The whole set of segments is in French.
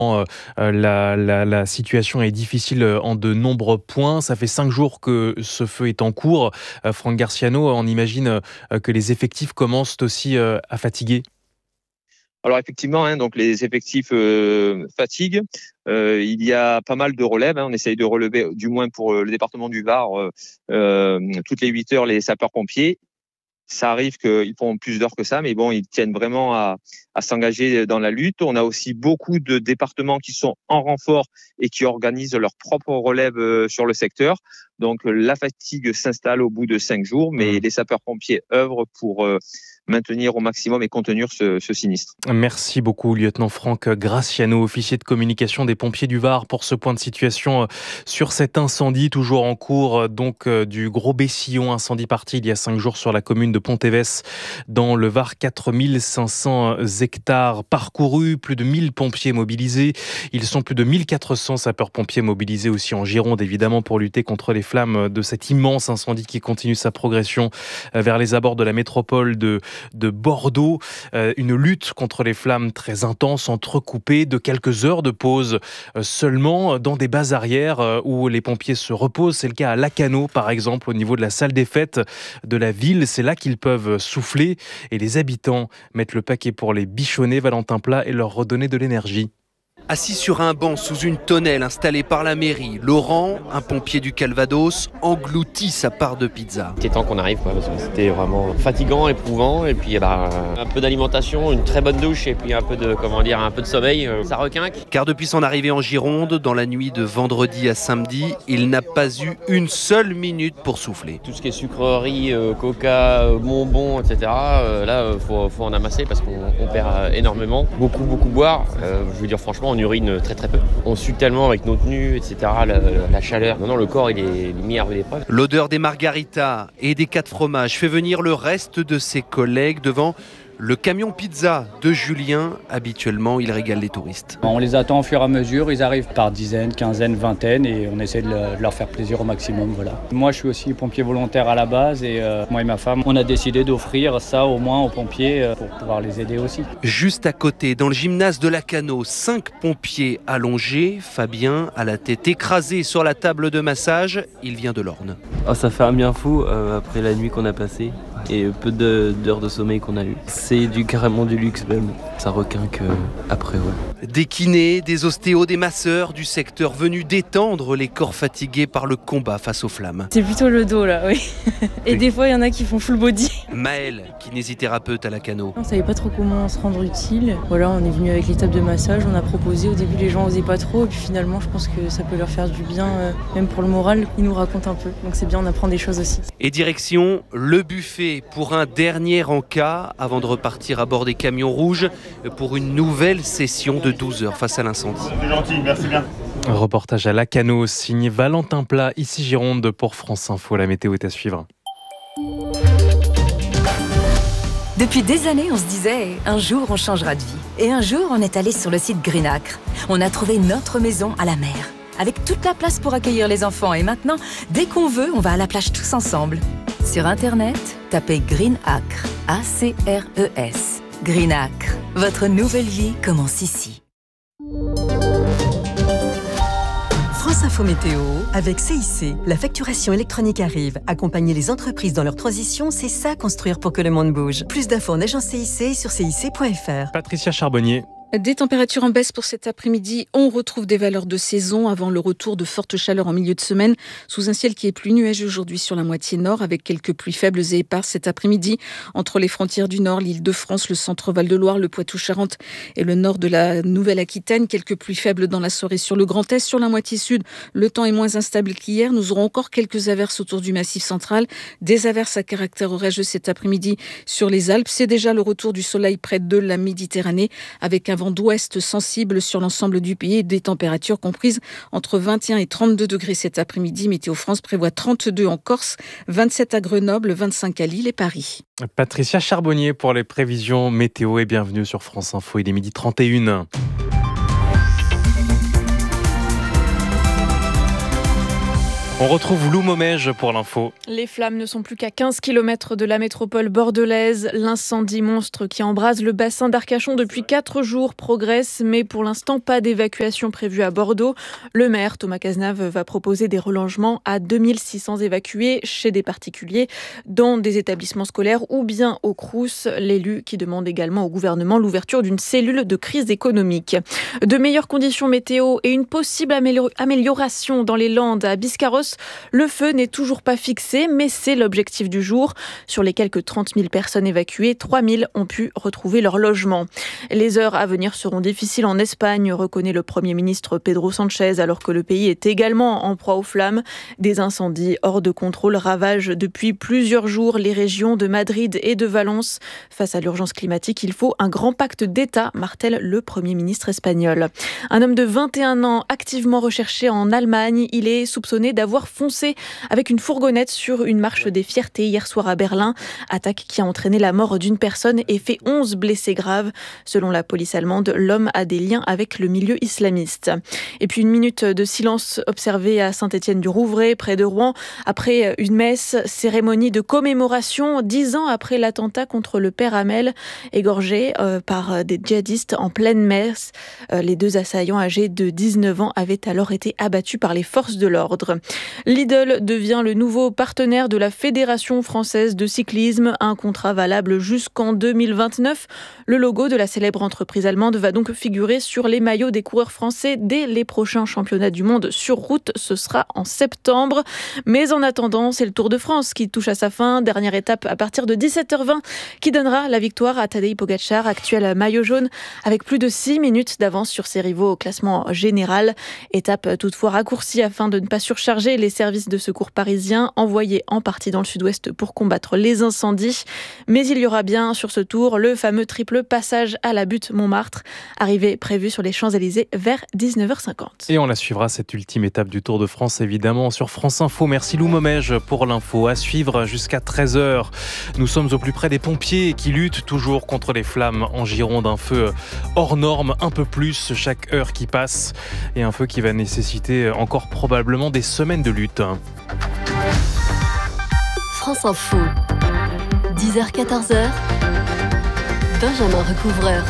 La situation est difficile en de nombreux points. Ça fait 5 jours que ce feu est en cours. Franck Garciano, on imagine que les effectifs commencent aussi à fatiguer. Alors effectivement, donc les effectifs fatiguent. Il y a pas mal de relèves. On essaye de relever, du moins pour le département du Var, toutes les 8 heures les sapeurs-pompiers. Ça arrive qu'ils font plus d'heures que ça, mais bon, ils tiennent vraiment à s'engager dans la lutte. On a aussi beaucoup de départements qui sont en renfort et qui organisent leur propre relève sur le secteur. Donc la fatigue s'installe au bout de 5 jours, mais les sapeurs-pompiers œuvrent pour maintenir au maximum et contenir ce sinistre. Merci beaucoup, lieutenant Franck Graciano, officier de communication des pompiers du Var, pour ce point de situation sur cet incendie toujours en cours, du Gros Bessillon, incendie parti il y a 5 jours sur la commune de Pontévès, dans le Var. 4500 hectares parcourus, plus de 1000 pompiers mobilisés. Ils sont plus de 1400 sapeurs-pompiers mobilisés aussi en Gironde, évidemment, pour lutter contre les flammes de cet immense incendie qui continue sa progression vers les abords de la métropole de Bordeaux. Une lutte contre les flammes très intense, entrecoupée de quelques heures de pause seulement dans des bases arrières où les pompiers se reposent. C'est le cas à Lacanau, par exemple, au niveau de la salle des fêtes de la ville. C'est là qu'ils peuvent souffler et les habitants mettent le paquet pour les bichonner, Valentin Plat, et leur redonner de l'énergie. Assis sur un banc sous une tonnelle installée par la mairie, Laurent, un pompier du Calvados, engloutit sa part de pizza. C'était temps qu'on arrive, parce que c'était vraiment fatigant, éprouvant, et puis un peu d'alimentation, une très bonne douche, et puis un peu de sommeil, ça requinque. Car depuis son arrivée en Gironde, dans la nuit de vendredi à samedi, il n'a pas eu une seule minute pour souffler. Tout ce qui est sucreries, coca, bonbons, etc., là, faut en amasser parce qu'on perd énormément. Beaucoup boire. Je veux dire, franchement, on urine très très peu. On sue tellement avec nos tenues, etc., la chaleur. Non, le corps, il est mis à rude épreuve. L'odeur des margaritas et des 4 fromages fait venir le reste de ses collègues devant le camion pizza de Julien. Habituellement, il régale les touristes. On les attend au fur et à mesure. Ils arrivent par dizaines, quinzaines, vingtaines et on essaie de leur faire plaisir au maximum. Voilà. Moi, je suis aussi pompier volontaire à la base et moi et ma femme, on a décidé d'offrir ça au moins aux pompiers pour pouvoir les aider aussi. Juste à côté, dans le gymnase de Lacanau, 5 pompiers allongés. Fabien a la tête écrasée sur la table de massage. Il vient de l'Orne. Ça fait un bien fou après la nuit qu'on a passée et peu d'heures de sommeil qu'on a eu. C'est carrément du luxe même, ça requinque après. Ouais. Des kinés, des ostéos, des masseurs du secteur venus détendre les corps fatigués par le combat face aux flammes. C'est plutôt le dos là, oui. Et des fois il y en a qui font full body. Maëlle, kinésithérapeute à Lacanau. On savait pas trop comment se rendre utile. Voilà, on est venu avec les tables de massage, on a proposé. Au début les gens osaient pas trop et puis finalement je pense que ça peut leur faire du bien, même pour le moral. Ils nous racontent un peu, donc c'est bien, on apprend des choses aussi. Et direction le buffet pour un dernier encas avant de repartir à bord des camions rouges pour une nouvelle session de 12 heures face à l'incendie. C'est gentil, merci bien. Reportage à Lacanau, signé Valentin Plat, ici Gironde pour France Info. La météo est à suivre. Depuis des années, on se disait « un jour, on changera de vie ». Et un jour, on est allé sur le site Greenacre. On a trouvé notre maison à la mer, avec toute la place pour accueillir les enfants. Et maintenant, dès qu'on veut, on va à la plage tous ensemble. Sur Internet, tapez Greenacre, A-C-R-E-S. Greenacre, votre nouvelle vie commence ici. France Info Météo, avec CIC. La facturation électronique arrive. Accompagner les entreprises dans leur transition, c'est ça construire pour que le monde bouge. Plus d'infos en agence CIC et sur cic.fr. Patricia Charbonnier. Des températures en baisse pour cet après-midi. On retrouve des valeurs de saison avant le retour de fortes chaleurs en milieu de semaine, sous un ciel qui est plus nuageux aujourd'hui sur la moitié nord, avec quelques pluies faibles et éparses cet après-midi entre les frontières du nord, l'Île-de-France, le centre Val-de-Loire, le Poitou-Charentes et le nord de la Nouvelle-Aquitaine. Quelques pluies faibles dans la soirée sur le Grand Est. Sur la moitié sud, le temps est moins instable qu'hier. Nous aurons encore quelques averses autour du Massif central, des averses à caractère orageux cet après-midi sur les Alpes. C'est déjà le retour du soleil près de la Méditerranée, avec un vent d'ouest sensible sur l'ensemble du pays et des températures comprises entre 21 et 32 degrés cet après-midi. Météo France prévoit 32 en Corse, 27 à Grenoble, 25 à Lille et Paris. Patricia Charbonnier pour les prévisions météo et bienvenue sur France Info. Il est 12h31. On retrouve Lou Momège pour l'info. Les flammes ne sont plus qu'à 15 km de la métropole bordelaise. L'incendie monstre qui embrase le bassin d'Arcachon depuis 4 jours progresse, mais pour l'instant pas d'évacuation prévue à Bordeaux. Le maire Thomas Cazenave va proposer des relogements à 2600 évacués chez des particuliers, dans des établissements scolaires ou bien au Crous. L'élu qui demande également au gouvernement l'ouverture d'une cellule de crise économique. De meilleures conditions météo et une possible amélioration dans les Landes à Biscarrosse. Le feu n'est toujours pas fixé, mais c'est l'objectif du jour. Sur les quelques 30 000 personnes évacuées, 3 000 ont pu retrouver leur logement. Les heures à venir seront difficiles en Espagne, reconnaît le Premier ministre Pedro Sánchez, alors que le pays est également en proie aux flammes. Des incendies hors de contrôle ravagent depuis plusieurs jours les régions de Madrid et de Valence. Face à l'urgence climatique, il faut un grand pacte d'État, martèle le Premier ministre espagnol. Un homme de 21 ans activement recherché en Allemagne, il est soupçonné d'avoir foncé avec une fourgonnette sur une marche des fiertés hier soir à Berlin. Attaque qui a entraîné la mort d'une personne et fait 11 blessés graves. Selon la police allemande, l'homme a des liens avec le milieu islamiste. Et puis une minute de silence observée à Saint-Étienne-du-Rouvray, près de Rouen, après une messe, cérémonie de commémoration 10 ans après l'attentat contre le père Hamel, égorgé par des djihadistes en pleine messe. Les 2 assaillants âgés de 19 ans avaient alors été abattus par les forces de l'ordre. Lidl devient le nouveau partenaire de la Fédération française de cyclisme, un contrat valable jusqu'en 2029. Le logo de la célèbre entreprise allemande va donc figurer sur les maillots des coureurs français dès les prochains championnats du monde sur route. Ce sera en septembre. Mais en attendant, c'est le Tour de France qui touche à sa fin. Dernière étape à partir de 17h20 qui donnera la victoire à Tadej Pogačar, actuel maillot jaune, avec plus de 6 minutes d'avance sur ses rivaux au classement général. Étape toutefois raccourcie afin de ne pas surcharger les services de secours parisiens envoyés en partie dans le sud-ouest pour combattre les incendies. Mais il y aura bien sur ce tour le fameux triple passage à la butte Montmartre, arrivée prévue sur les Champs-Élysées vers 19h50. Et on la suivra cette ultime étape du Tour de France évidemment sur France Info. Merci Lou Momège pour l'info. À suivre jusqu'à 13h. Nous sommes au plus près des pompiers qui luttent toujours contre les flammes en Gironde. Un feu hors norme, un peu plus chaque heure qui passe. Et un feu qui va nécessiter encore probablement des semaines de lutte. France Info, 10h-14h, Benjamin Recouvreur.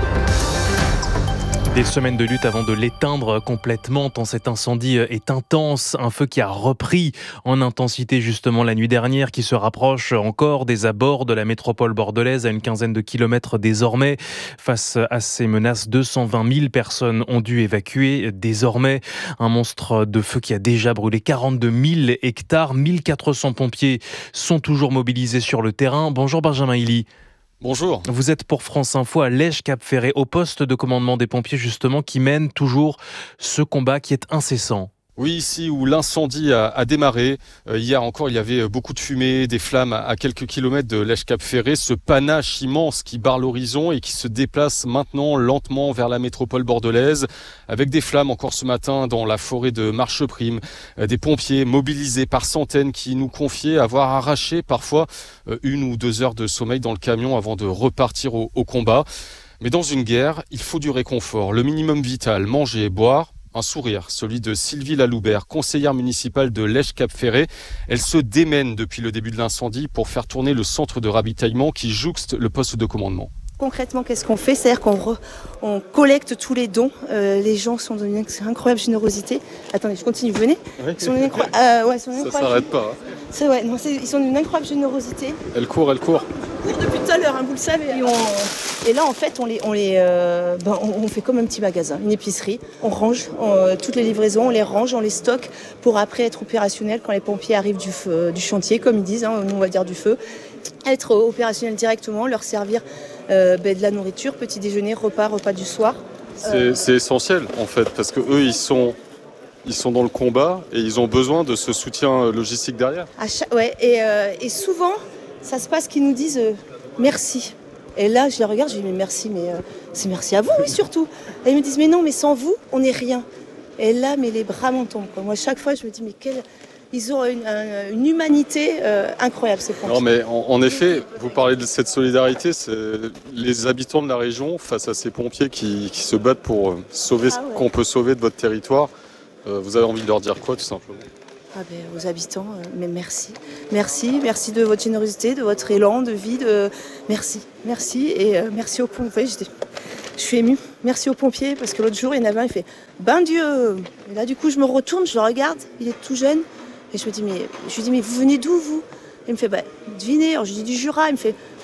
Des semaines de lutte avant de l'éteindre complètement tant cet incendie est intense. Un feu qui a repris en intensité justement la nuit dernière, qui se rapproche encore des abords de la métropole bordelaise à une quinzaine de kilomètres désormais. Face à ces menaces, 220 000 personnes ont dû évacuer désormais. Un monstre de feu qui a déjà brûlé 42 000 hectares. 1400 pompiers sont toujours mobilisés sur le terrain. Bonjour Benjamin Hilly. Bonjour. Vous êtes pour France Info à Lège-Cap-Ferré, au poste de commandement des pompiers justement, qui mène toujours ce combat qui est incessant. Oui, ici où l'incendie a démarré. Hier encore, il y avait beaucoup de fumée, des flammes à quelques kilomètres de Lège-Cap-Ferré. Ce panache immense qui barre l'horizon et qui se déplace maintenant lentement vers la métropole bordelaise, avec des flammes encore ce matin dans la forêt de Marcheprime. Des pompiers mobilisés par centaines qui nous confiaient avoir arraché parfois 1 ou 2 heures de sommeil dans le camion avant de repartir au combat. Mais dans une guerre, il faut du réconfort, le minimum vital, manger et boire. Un sourire, celui de Sylvie Laloubert, conseillère municipale de Lège-Cap-Ferré. Elle se démène depuis le début de l'incendie pour faire tourner le centre de ravitaillement qui jouxte le poste de commandement. Concrètement, qu'est-ce qu'on fait? C'est-à-dire qu'on collecte tous les dons. Les gens sont d'une incroyable générosité. Attendez, je continue, vous venez. Oui. Ils sont d'une Ça s'arrête pas. Ils sont d'une incroyable générosité. Elle court. Ils courent depuis tout à l'heure, vous le savez. Et là, en fait, on fait comme un petit magasin, une épicerie. On range toutes les livraisons, on les range, on les stocke pour après être opérationnel quand les pompiers arrivent du chantier, comme ils disent, nous on va dire du feu. Être opérationnel directement, leur servir de la nourriture, petit déjeuner, repas du soir. C'est essentiel en fait, parce que eux ils sont dans le combat et ils ont besoin de ce soutien logistique derrière. Et souvent, ça se passe qu'ils nous disent merci. Et là, je les regarde, je dis mais merci, c'est merci à vous, oui, surtout. Et ils me disent mais non, mais sans vous, on n'est rien. Et là, mais les bras m'en tombent. Moi, chaque fois, je me dis mais ils ont une humanité incroyable, ces pompiers. Non, mais en effet, vous parlez de cette solidarité, c'est les habitants de la région face à ces pompiers qui se battent pour sauver ce qu'on peut sauver de votre territoire. Vous avez envie de leur dire quoi, tout simplement? Aux habitants, mais merci. Merci de votre générosité, de votre élan de vie. Merci et merci aux pompiers. Je suis émue. Merci aux pompiers parce que l'autre jour, il y en avait un, il fait « Ben Dieu !» Et là, du coup, je me retourne, je le regarde, il est tout jeune. Et je lui dis « Mais vous venez d'où, vous ?» Il me fait « Devinez !» Alors, je lui dis « Du Jura !» Il me fait